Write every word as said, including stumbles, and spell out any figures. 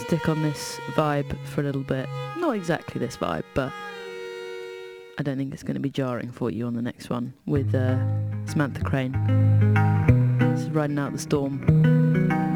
stick on this vibe for a little bit. Not exactly this vibe, but I don't think it's going to be jarring for you on the next one with uh, Samantha Crane. This is Riding Out the Storm.